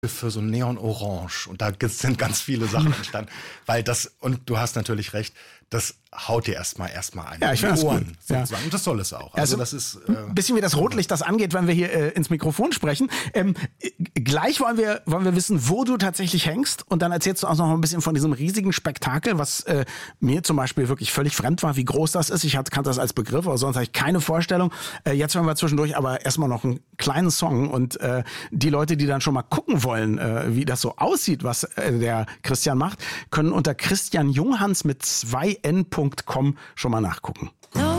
für so Neon-Orange. Und da sind ganz viele Sachen entstanden. Weil und du hast natürlich recht, das haut dir erstmal ein. Ja, ich finde das gut. Sozusagen. Und das soll es auch. Also das ist ein bisschen wie das Rotlicht, das angeht, wenn wir hier ins Mikrofon sprechen. Gleich wollen wir wissen, wo du tatsächlich hängst. Und dann erzählst du auch noch ein bisschen von diesem riesigen Spektakel, was mir zum Beispiel wirklich völlig fremd war, wie groß das ist. Ich kannte das als Begriff, aber sonst habe ich keine Vorstellung. Jetzt hören wir zwischendurch aber erstmal noch einen kleinen Song. Und die Leute, die dann schon mal gucken wollen, wie das so aussieht, was der Christian macht, können unter christianjunghans mit 2n.com schon mal nachgucken.